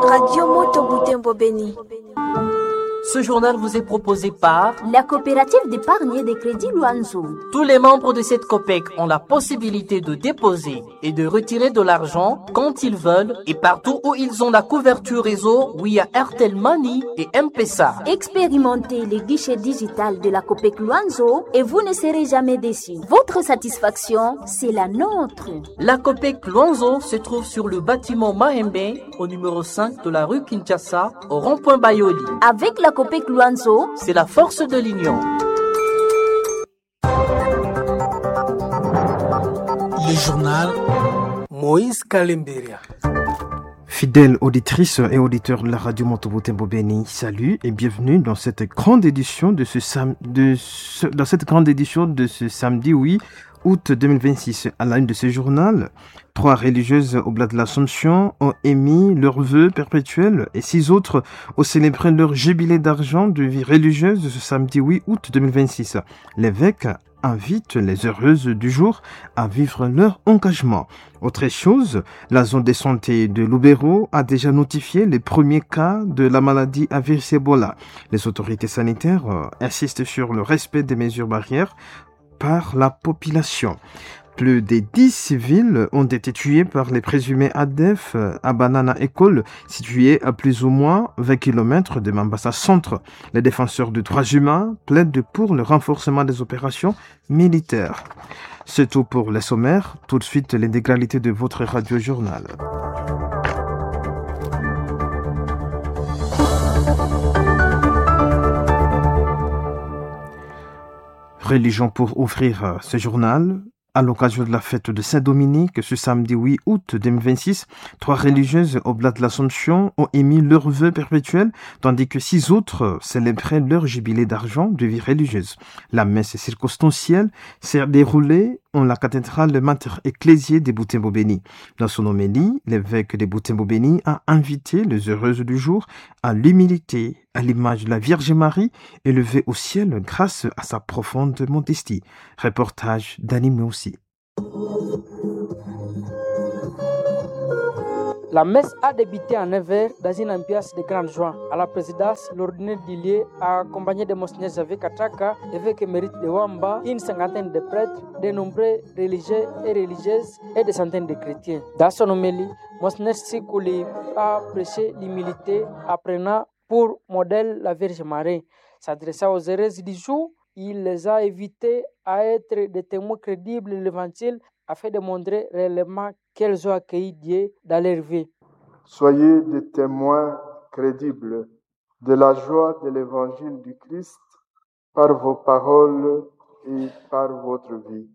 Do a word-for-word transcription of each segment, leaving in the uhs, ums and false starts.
Radio Moto Butembo Beni. Ce journal vous est proposé par la coopérative d'épargne et de crédit Luanzo. Tous les membres de cette COPEC ont la possibilité de déposer et de retirer de l'argent quand ils veulent et partout où ils ont la couverture réseau via Airtel Money et M-Pesa. Expérimentez les guichets digital de la COPEC Luanzo et vous ne serez jamais déçus. Votre satisfaction, c'est la nôtre. La COPEC Luanzo se trouve sur le bâtiment Mahembe au numéro cinq de la rue Kinshasa au rond-point Bayoli. Avec la COPEC Luanzo, c'est la force de l'union. Le journal Moïse Kalemberia. Fidèles auditrices et auditeurs de la radio Moto Butembo Beni, salut et bienvenue dans cette grande édition de ce, sam- de ce dans cette grande édition de ce samedi huit août deux mille vingt-six. À la une de ce journal, trois religieuses au Oblat de l'Assomption ont émis leurs vœux perpétuels et six autres ont célébré leur jubilé d'argent de vie religieuse ce samedi huit août deux mille vingt-six. L'évêque invite les heureuses du jour à vivre leur engagement. Autre chose, la zone de santé de Lubero a déjà notifié les premiers cas de la maladie à virus Ebola. Les autorités sanitaires euh, insistent sur le respect des mesures barrières par la population. Plus de dix civils ont été tués par les présumés A D F à Banana École, située à plus ou moins vingt kilomètres de Mambasa Centre. Les défenseurs des droits humains plaident pour le renforcement des opérations militaires. C'est tout pour les sommaires. Tout de suite, l'intégralité de votre radio-journal. Religion pour ouvrir ce journal. À l'occasion de la fête de Saint-Dominique, ce samedi huit août deux mille vingt-six, trois religieuses au Oblat de l'Assomption ont émis leurs vœux perpétuels, tandis que six autres célébraient leur jubilé d'argent de vie religieuse. La messe circonstancielle s'est déroulée en la cathédrale Mater Ecclésiae de Butembo Beni. Dans son homélie, l'évêque de Butembo Beni a invité les heureuses du jour à l'humilité, à l'image de la Vierge Marie, élevée au ciel grâce à sa profonde modestie. Reportage d'Anime aussi. La messe a débuté en neuf heures dans une ambiance de grande joie. À la présidence, l'ordinaire d'Ilié a accompagné de Monseigneur Javé Kataka, évêque émérite de Wamba, une cinquantaine de prêtres, de nombreux religieux et religieuses et des centaines de chrétiens. Dans son homélie, Monseigneur Sikouli a prêché l'humilité, apprenant pour modèle la Vierge Marie. S'adressant aux heureuses du jour, il les a invités à être des témoins crédibles de l'Évangile afin de montrer réellement qu'elles ont accueilli Dieu dans leur vie. Soyez des témoins crédibles de la joie de l'Évangile du Christ par vos paroles et par votre vie.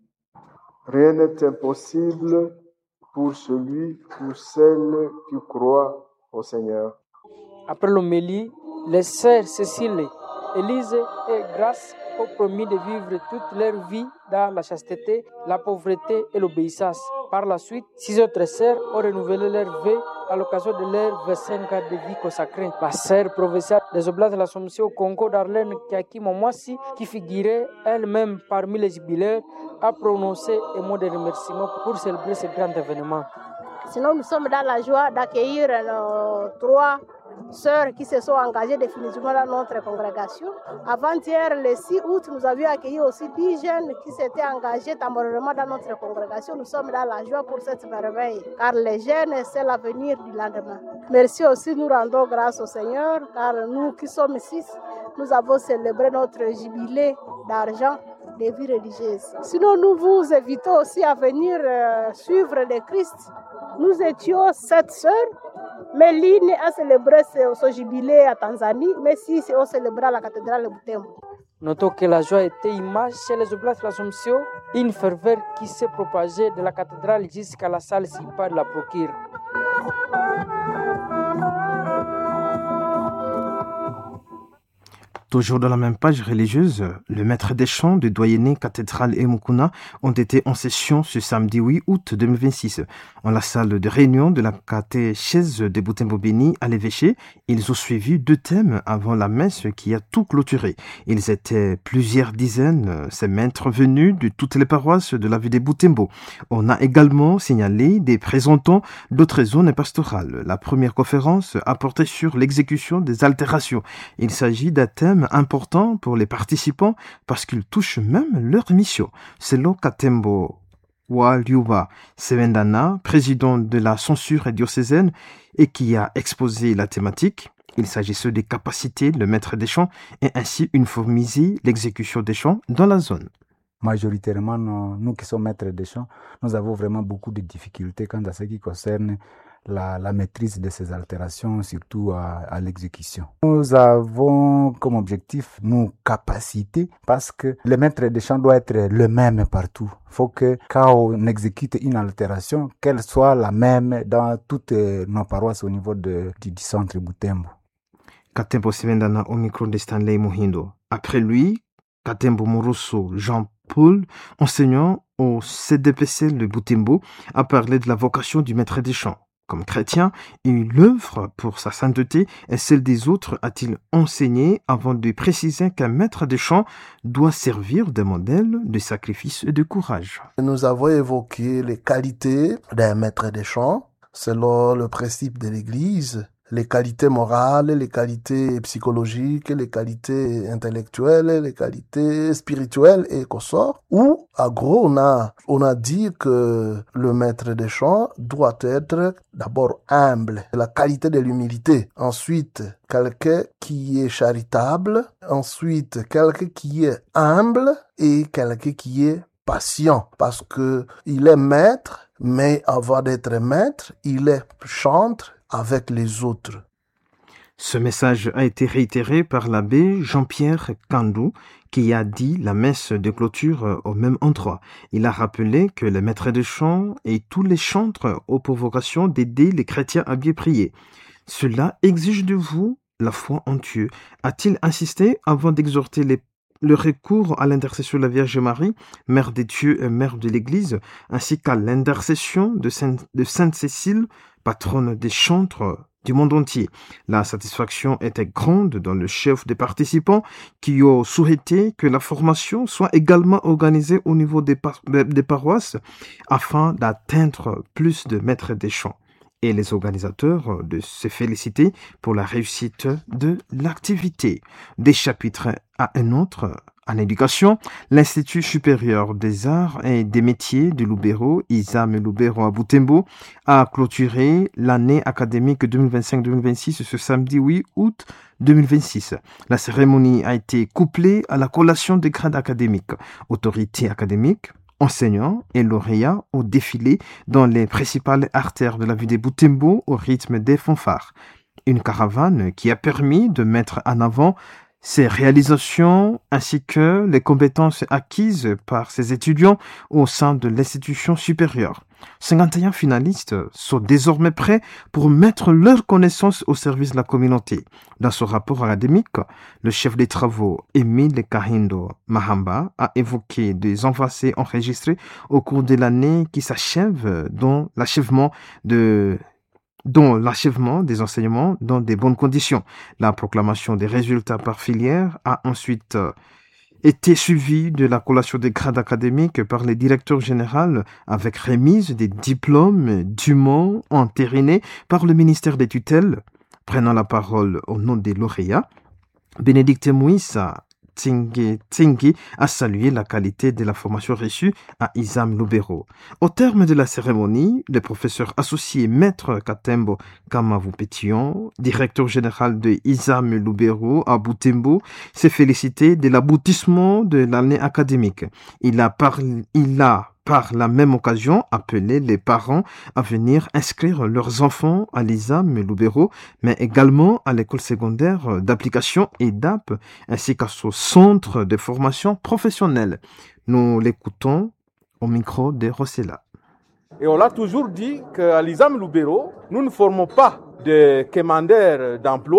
Rien n'est impossible pour celui ou celle qui croit au Seigneur. Après l'homélie, les sœurs Cécile, Élise et Grâce ont promis de vivre toute leur vie dans la chasteté, la pauvreté et l'obéissance. Par la suite, six autres sœurs ont renouvelé leur vœu à l'occasion de leur vingt-cinq ans de vie consacrée. La sœur provinciale des Oblats de l'Assomption au Congo d'Arlène, Kiaki Momwasi, qui figurait elle-même parmi les jubilaires, a prononcé un mot de remerciement pour célébrer ce grand événement. Sinon, nous sommes dans la joie d'accueillir nos trois sœurs qui se sont engagées définitivement dans notre congrégation. Avant-hier, le six août, nous avions accueilli aussi dix jeunes qui s'étaient engagés temporairement dans notre congrégation. Nous sommes dans la joie pour cette merveille, car les jeunes, c'est l'avenir du lendemain. Merci aussi, nous rendons grâce au Seigneur, car nous qui sommes ici, nous avons célébré notre jubilé d'argent des vies religieuses. Sinon, nous vous invitons aussi à venir euh, suivre le Christ. Nous étions sept sœurs, mais l'une a célébré son jubilé à Tanzanie, mais si on célébrait à la cathédrale de Butembo. Notons que la joie était image chez les Oblats de l'Assomption, une ferveur qui s'est propagée de la cathédrale jusqu'à la salle Sipa de la Procure. Toujours dans la même page religieuse, le maître des chants du doyenné cathédrale et Mukuna ont été en session ce samedi huit août deux mille vingt-six. En la salle de réunion de la catéchèse de Butembo-Béni à l'évêché, ils ont suivi deux thèmes avant la messe qui a tout clôturé. Ils étaient plusieurs dizaines, ces maîtres venus de toutes les paroisses de la ville de Butembo. On a également signalé des représentants d'autres zones pastorales. La première conférence a porté sur l'exécution des altérations. Il s'agit d'un thème important pour les participants parce qu'ils touchent même leur mission. Selon Katembo Waliuba Sevendana, président de la censure diocésaine et qui a exposé la thématique, il s'agissait des capacités de maître des chants et ainsi uniformiser l'exécution des chants dans la zone. Majoritairement, nous qui sommes maîtres des chants, nous avons vraiment beaucoup de difficultés quant à ce qui concerne La, la maîtrise de ces altérations, surtout à, à l'exécution. Nous avons comme objectif nos capacités parce que le maître de chant doit être le même partout. Il faut que quand on exécute une altération, qu'elle soit la même dans toutes nos paroisses au niveau de, du, du centre Butembo. Katembo Sevendana au micro de Stanley Muhindo. Après lui, Katembo Moroso Jean-Paul, enseignant au C D P C de Butembo, a parlé de la vocation du maître des chants. Comme chrétien, il œuvre pour sa sainteté et celle des autres, a-t-il enseigné avant de préciser qu'un maître de chant doit servir de modèle de sacrifice et de courage. Nous avons évoqué les qualités d'un maître de chant selon le principe de l'Église, les qualités morales, les qualités psychologiques, les qualités intellectuelles, les qualités spirituelles et consorts. Ou, à gros, on a, on a dit que le maître des chants doit être d'abord humble, la qualité de l'humilité. Ensuite, quelqu'un qui est charitable. Ensuite, quelqu'un qui est humble et quelqu'un qui est patient. Parce que il est maître, mais avant d'être maître, il est chantre avec les autres. Ce message a été réitéré par l'abbé Jean-Pierre Kandou, qui a dit la messe de clôture au même endroit. Il a rappelé que le maître de chant et tous les chantres ont pour vocation d'aider les chrétiens à bien prier. Cela exige de vous la foi en Dieu, a-t-il insisté avant d'exhorter les le recours à l'intercession de la Vierge Marie, Mère de Dieu et Mère de l'Église, ainsi qu'à l'intercession de Sainte, de Sainte Cécile, patronne des chantres du monde entier. La satisfaction était grande dans le chef des participants qui ont souhaité que la formation soit également organisée au niveau des, par- des paroisses afin d'atteindre plus de maîtres des chants. Et les organisateurs de se féliciter pour la réussite de l'activité. Des chapitres à un autre, en éducation, l'Institut supérieur des arts et des métiers de Lubero, Isam Lubero à Butembo, a clôturé l'année académique deux mille vingt-cinq deux mille vingt-six ce samedi huit août deux mille vingt-six. La cérémonie a été couplée à la collation des grades académiques, autorités académiques, enseignants et lauréats ont défilé dans les principales artères de la ville de Butembo au rythme des fanfares. Une caravane qui a permis de mettre en avant ces réalisations ainsi que les compétences acquises par ces étudiants au sein de l'institution supérieure. cinquante et un finalistes sont désormais prêts pour mettre leurs connaissances au service de la communauté. Dans son rapport académique, le chef des travaux, Émile Kahindo Mahamba, a évoqué des avancées enregistrées au cours de l'année qui s'achève, dont l'achèvement de dont l'achèvement des enseignements dans de bonnes conditions. La proclamation des résultats par filière a ensuite été suivie de la collation des grades académiques par les directeurs généraux avec remise des diplômes dûment entérinés par le ministère des tutelles. Prenant la parole au nom des lauréats, Bénédicte Mouissa Tsingi Tsingi a salué la qualité de la formation reçue à Isam Lubero. Au terme de la cérémonie, le professeur associé Maître Katembo Kamavu Pétion, directeur général de Isam Lubero à Butembo, s'est félicité de l'aboutissement de l'année académique. Il a parlé, il a par la même occasion appelé les parents à venir inscrire leurs enfants à l'I S A M Lubero, mais également à l'école secondaire d'application E D A P, ainsi qu'à son centre de formation professionnelle. Nous l'écoutons au micro de Rossella. Et on l'a toujours dit qu'à l'I S A M Lubero, nous ne formons pas des commandeurs d'emploi,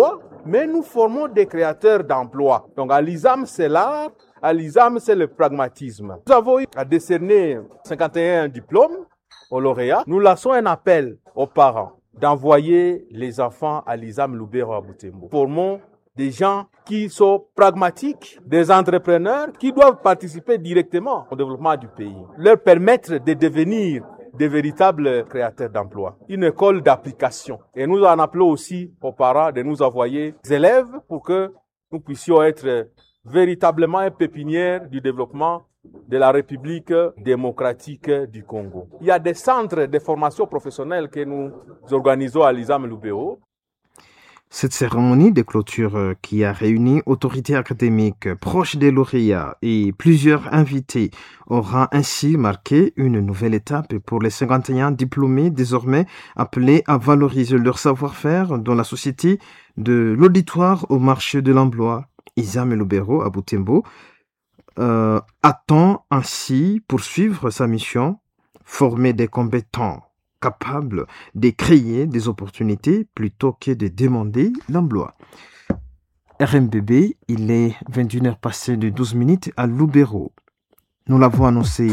mais nous formons des créateurs d'emplois. Donc à l'I S A M, c'est l'art, à l'I S A M, c'est le pragmatisme. Nous avons eu à décerner cinquante et un diplômes aux lauréats. Nous lançons un appel aux parents d'envoyer les enfants à l'I S A M Lubero à Butembo. Formons des gens qui sont pragmatiques, des entrepreneurs qui doivent participer directement au développement du pays, leur permettre de devenir des véritables créateurs d'emplois. Une école d'application. Et nous en appelons aussi aux parents de nous envoyer des élèves pour que nous puissions être véritablement un pépinière du développement de la République démocratique du Congo. Il y a des centres de formation professionnelle que nous organisons à l'I S A M Lubero. Cette cérémonie de clôture qui a réuni autorités académiques proches des lauréats et plusieurs invités aura ainsi marqué une nouvelle étape pour les cinquante et un diplômés désormais appelés à valoriser leur savoir-faire dans la société de l'auditoire au marché de l'emploi. I S A M Lubero à Butembo euh, attend ainsi poursuivre sa mission, former des compétents capable de créer des opportunités plutôt que de demander l'emploi. R M B B, il est vingt et une heures passées de douze minutes à Lubero. Nous l'avons annoncé.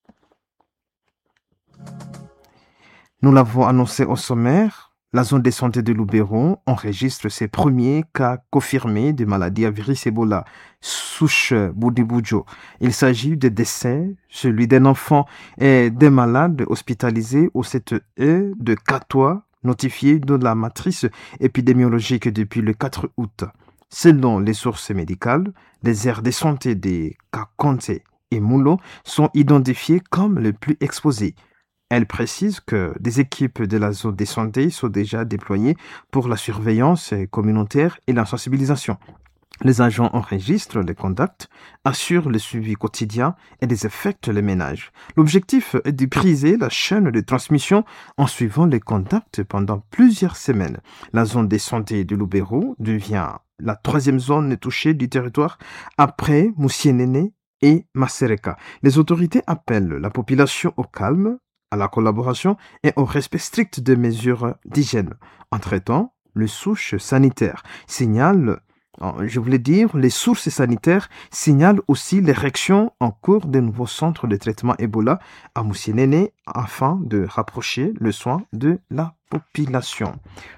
Nous l'avons annoncé au sommaire. La zone de santé de Lubero enregistre ses premiers cas confirmés de maladies à virus Ebola, souche Boudibujo. Il s'agit de décès, celui d'un enfant et des malades hospitalisés au C T E de Katoa, notifié dans la matrice épidémiologique depuis le quatre août. Selon les sources médicales, les aires de santé de Kakonte et Moulo sont identifiées comme les plus exposées. Elle précise que des équipes de la zone de santé sont déjà déployées pour la surveillance communautaire et la sensibilisation. Les agents enregistrent les contacts, assurent le suivi quotidien et désinfectent les ménages. L'objectif est de briser la chaîne de transmission en suivant les contacts pendant plusieurs semaines. La zone de santé de Lubero devient la troisième zone touchée du territoire après Moussienene et Masereka. Les autorités appellent la population au calme, à la collaboration et au respect strict des mesures d'hygiène. Entre-temps, les souches sanitaires signalent, je voulais dire, les sources sanitaires signalent aussi l'érection en cours de nouveaux centres de traitement Ebola à Moussienene afin de rapprocher le soin de la population.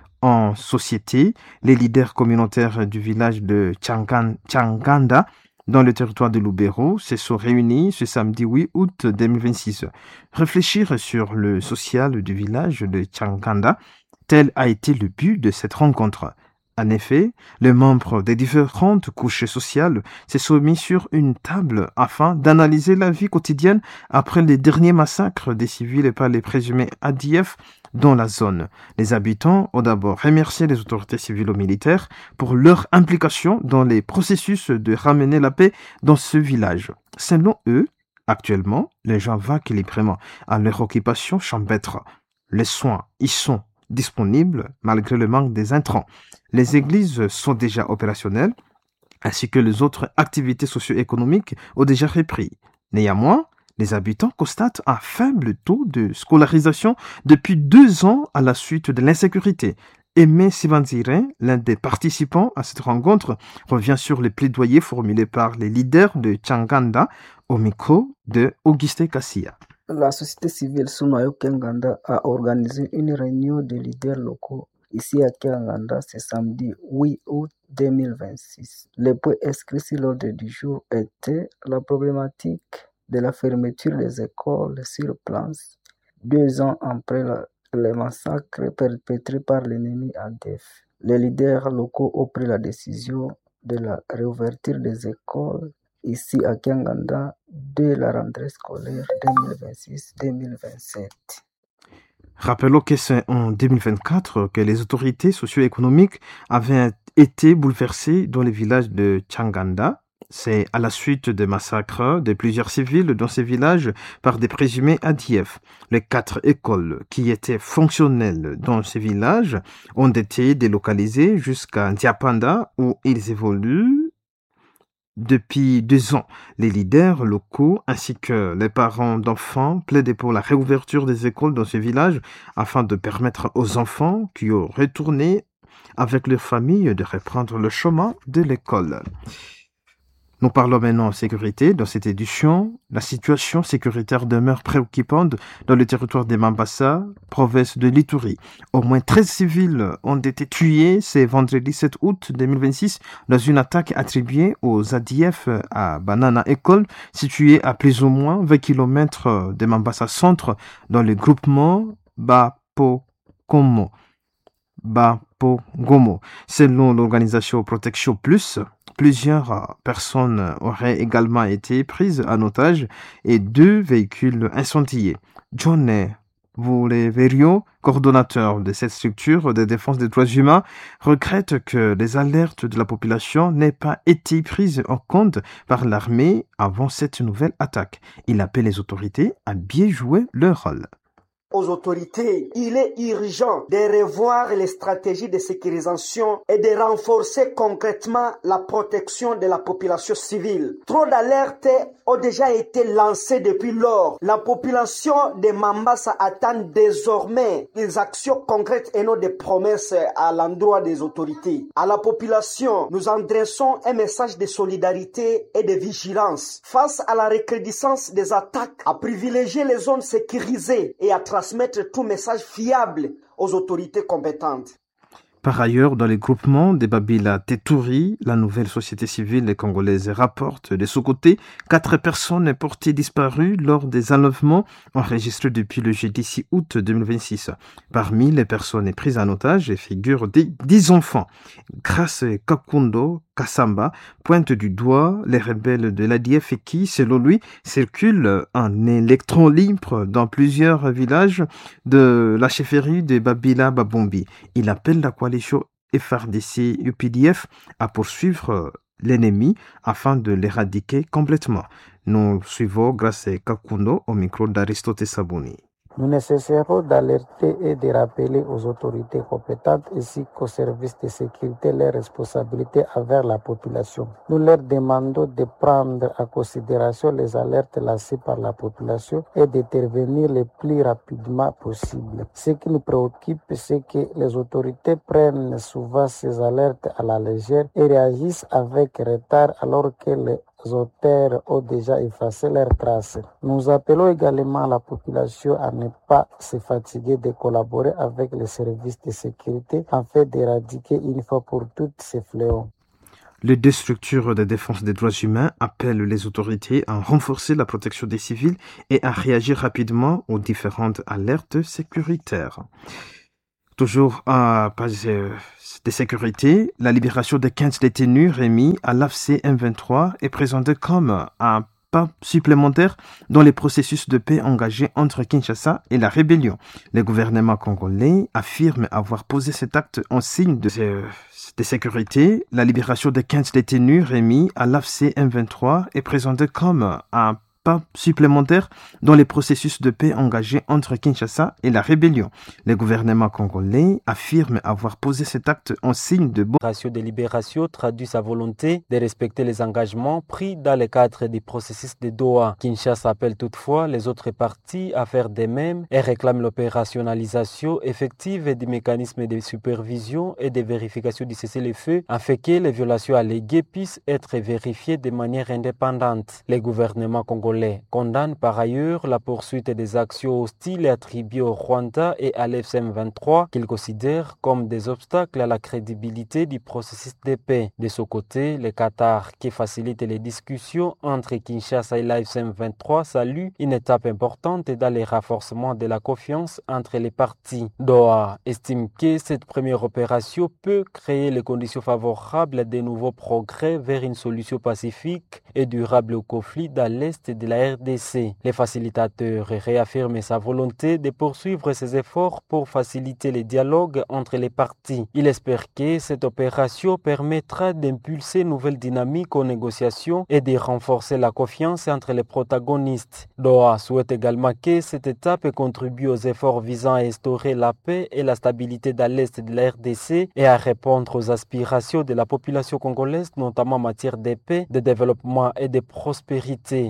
En société, les leaders communautaires du village de Tchangan, Tchanganda dans le territoire de Lubero se sont réunis ce samedi huit août deux mille vingt-six. Réfléchir sur le social du village de Tchanganda, tel a été le but de cette rencontre. En effet, les membres des différentes couches sociales se sont mis sur une table afin d'analyser la vie quotidienne après les derniers massacres des civils par les présumés A D F dans la zone. Les habitants ont d'abord remercié les autorités civilo-militaires pour leur implication dans les processus de ramener la paix dans ce village. Selon eux, actuellement, les gens vaquent librement à leur occupation champêtre. Les soins y sont disponibles malgré le manque des intrants. Les églises sont déjà opérationnelles, ainsi que les autres activités socio-économiques ont déjà repris. Néanmoins, les habitants constatent un faible taux de scolarisation depuis deux ans à la suite de l'insécurité. Aimé Sivanzire, l'un des participants à cette rencontre, revient sur les plaidoyers formulés par les leaders de Tchanganda au micro de Auguste Kassia. La société civile sous Noyo Kenganda a organisé une réunion de leaders locaux ici à Kenganda ce samedi huit août deux mille vingt-six. Le point inscrit sur l'ordre du jour était la problématique de la fermeture des écoles sur place, deux ans après la, les massacres perpétrés par l'ennemi A D F. Les leaders locaux ont pris la décision de la réouverture des écoles ici à Kenganda dès la rentrée scolaire deux mille vingt-six deux mille vingt-sept. Rappelons que c'est en deux mille vingt-quatre que les autorités socio-économiques avaient été bouleversées dans les villages de Tchanganda. C'est à la suite des massacres de plusieurs civils dans ces villages par des présumés A D F. Les quatre écoles qui étaient fonctionnelles dans ces villages ont été délocalisées jusqu'à Ndiapanda où ils évoluent depuis deux ans. Les leaders locaux ainsi que les parents d'enfants plaidaient pour la réouverture des écoles dans ces villages afin de permettre aux enfants qui ont retourné avec leurs familles de reprendre le chemin de l'école. Nous parlons maintenant de sécurité. Dans cette édition, la situation sécuritaire demeure préoccupante dans le territoire de Mambasa, province de l'Ituri. Au moins treize civils ont été tués ce vendredi sept août deux mille vingt-six dans une attaque attribuée aux A D F à Banana École, située à plus ou moins vingt kilomètres de Mambasa Centre, dans le groupement Bapokomo. Bapogomo. Selon l'organisation Protection Plus, plusieurs personnes auraient également été prises en otage et deux véhicules incendiés. John Vouleverio, coordonnateur de cette structure de défense des droits humains, regrette que les alertes de la population n'aient pas été prises en compte par l'armée avant cette nouvelle attaque. Il appelle les autorités à bien jouer leur rôle. Aux autorités, il est urgent de revoir les stratégies de sécurisation et de renforcer concrètement la protection de la population civile. Trop d'alertes ont déjà été lancées depuis lors. La population de Mambasa attend désormais des actions concrètes et non des promesses à l'endroit des autorités. À la population, nous adressons un message de solidarité et de vigilance face à la recrudescence des attaques, à privilégier les zones sécurisées et à transmettre tout message fiable aux autorités compétentes. Par ailleurs, dans les groupements de Babila Teturi, la nouvelle société civile congolaise rapporte de ce côté quatre personnes portées disparues lors des enlèvements enregistrés depuis le jeudi six août deux mille vingt-six. Parmi les personnes prises en otage figurent dix enfants. Grâce Kakundo Kassamba pointe du doigt les rebelles de l'A D F qui, selon lui, circulent en électron libre dans plusieurs villages de la chefferie de Babila Babombi. Il appelle la coalition F R D C U P D F à poursuivre l'ennemi afin de l'éradiquer complètement. Nous suivons grâce à Kakundo au micro d'Aristote Sabouni. Nous nécessitons d'alerter et de rappeler aux autorités compétentes ainsi qu'aux services de sécurité les responsabilités envers la population. Nous leur demandons de prendre en considération les alertes lancées par la population et d'intervenir le plus rapidement possible. Ce qui nous préoccupe, c'est que les autorités prennent souvent ces alertes à la légère et réagissent avec retard alors que les Les auteurs ont déjà effacé leurs traces. Nous appelons également la population à ne pas se fatiguer de collaborer avec les services de sécurité afin d'éradiquer une fois pour toutes ces fléaux. Les deux structures de défense des droits humains appellent les autorités à renforcer la protection des civils et à réagir rapidement aux différentes alertes sécuritaires. Toujours à page de sécurité, la libération des quinze détenus remis à l'A F C M vingt-trois est présentée comme un pas supplémentaire dans les processus de paix engagés entre Kinshasa et la rébellion. Le gouvernement congolais affirme avoir posé cet acte en signe de, de sécurité. La libération des quinze détenus remis à l'A F C M vingt-trois est présentée comme un pas supplémentaire dans les processus de paix engagés entre Kinshasa et la rébellion. Le gouvernement congolais affirme avoir posé cet acte en signe de bon... Le ratio de libération traduit sa volonté de respecter les engagements pris dans le cadre du processus de Doha. Kinshasa appelle toutefois les autres parties à faire de même et réclame l'opérationnalisation effective du mécanisme de supervision et de vérification du cessez-le-feu afin que les violations alléguées puissent être vérifiées de manière indépendante. Le gouvernement congolais condamne par ailleurs la poursuite des actions hostiles attribuées au Rwanda et à l'F C M vingt-trois qu'il considère comme des obstacles à la crédibilité du processus de paix. De son côté, le Qatar, qui facilite les discussions entre Kinshasa et l'F C M vingt-trois, salue une étape importante dans le renforcement de la confiance entre les parties. Doha estime que cette première opération peut créer les conditions favorables à de nouveaux progrès vers une solution pacifique et durable au conflit dans l'Est de la R D C. Les facilitateurs réaffirment sa volonté de poursuivre ses efforts pour faciliter les dialogues entre les parties. Il espère que cette opération permettra d'impulser une nouvelle dynamique aux négociations et de renforcer la confiance entre les protagonistes. Doha souhaite également que cette étape contribue aux efforts visant à instaurer la paix et la stabilité dans l'Est de la R D C et à répondre aux aspirations de la population congolaise, notamment en matière de paix, de développement et de prospérité. Les États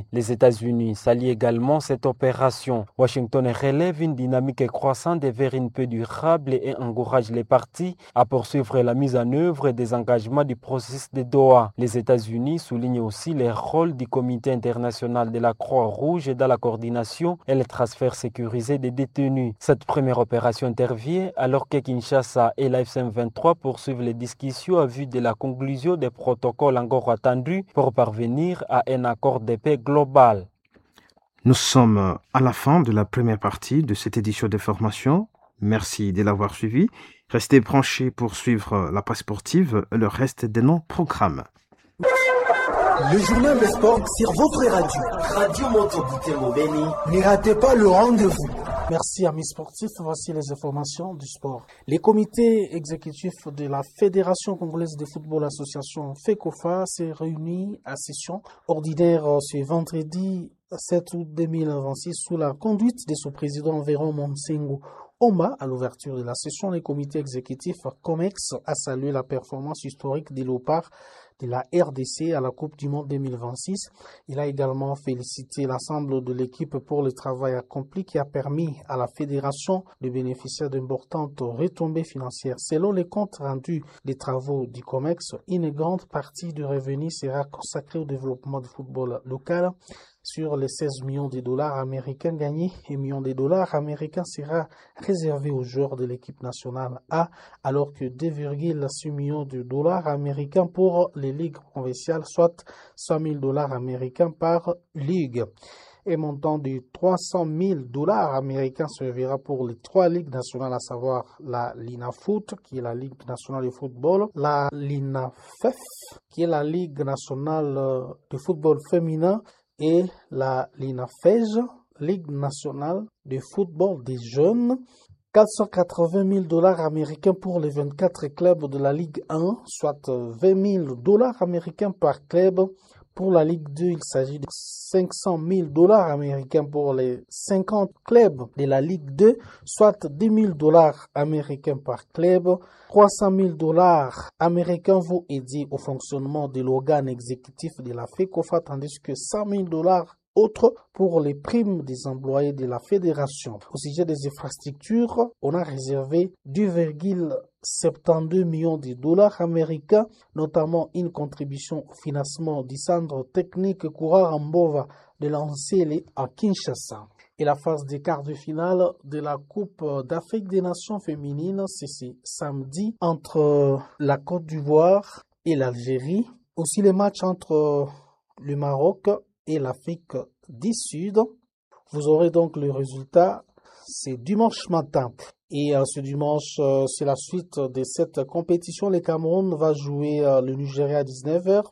États-Unis s'allient également cette opération. Washington relève une dynamique croissante vers une paix durable et encourage les parties à poursuivre la mise en œuvre des engagements du processus de Doha. Les États-Unis soulignent aussi le rôle du Comité international de la Croix-Rouge dans la coordination et le transfert sécurisé des détenus. Cette première opération intervient alors que Kinshasa et la F C M vingt-trois poursuivent les discussions à vue de la conclusion des protocoles encore attendus pour parvenir à un accord de paix global. Nous sommes à la fin de la première partie de cette édition de formation. Merci de l'avoir suivi. Restez branchés pour suivre la page sportive et le reste de nos programmes. Le journal des sports sur votre radio. Radio Moto Butembo Beni. Ne ratez pas le rendez-vous. Merci amis sportifs, voici les informations du sport. Les comités exécutifs de la Fédération congolaise de football association FECOFA s'est réunis à session ordinaire ce vendredi sept août deux mille vingt-six sous la conduite de son président Véron Monsengo Oma. À l'ouverture de la session, les comités exécutifs COMEX a salué la performance historique de l'OPAR de la R D C à la Coupe du Monde deux mille vingt-six. Il a également félicité l'ensemble de l'équipe pour le travail accompli qui a permis à la fédération de bénéficier d'importantes retombées financières. Selon les comptes rendus des travaux du COMEX, une grande partie du revenu sera consacrée au développement du football local. Sur les seize millions de dollars américains gagnés, un million de dollars américains sera réservé aux joueurs de l'équipe nationale A, alors que deux virgule six millions de dollars américains pour les ligues provinciales, soit cent mille dollars américains par ligue. Un montant de trois cent mille dollars américains servira pour les trois ligues nationales, à savoir la LINAFoot, qui est la Ligue nationale de football, la LINAFEF, qui est la Ligue nationale de football féminin, et la LINAFEJ, Ligue nationale de football des jeunes. quatre cent quatre-vingt mille dollars américains pour les vingt-quatre clubs de la Ligue un, soit vingt mille dollars américains par club. Pour la Ligue deux, il s'agit de cinq cent mille dollars américains pour les cinquante clubs de la Ligue deux, soit dix mille dollars américains par club. trois cent mille dollars américains vont aider au fonctionnement de l'organe exécutif de la FECOFA, tandis que cent mille dollars autres pour les primes des employés de la fédération. Au sujet des infrastructures, on a réservé deux virgule soixante-douze millions de dollars américains, notamment une contribution au financement du centre technique Koura Mbova de l'Ancele à Kinshasa. Et la phase des quarts de finale de la Coupe d'Afrique des Nations féminines, c'est ce samedi entre la Côte d'Ivoire et l'Algérie. Aussi les matchs entre le Maroc et l'Afrique du Sud. Vous aurez donc le résultat, c'est dimanche matin. Et euh, ce dimanche, euh, c'est la suite de cette compétition. Le Cameroun va jouer euh, le Nigeria à dix-neuf heures.